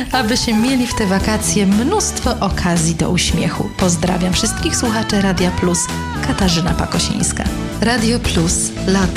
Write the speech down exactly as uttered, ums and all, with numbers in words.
abyście mieli w te wakacje mnóstwo okazji do uśmiechu. Pozdrawiam wszystkich słuchaczy Radia Plus. Katarzyna Pakosińska. Radio Plus. Lato.